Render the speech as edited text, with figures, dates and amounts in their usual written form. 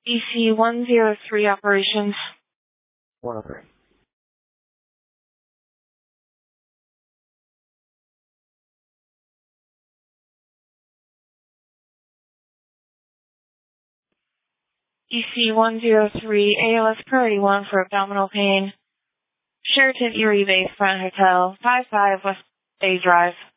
EC-103 operations. 103. EC-103, ALS Priority 1 for abdominal pain. Sheraton Erie Bayfront Hotel, 55 West A Drive.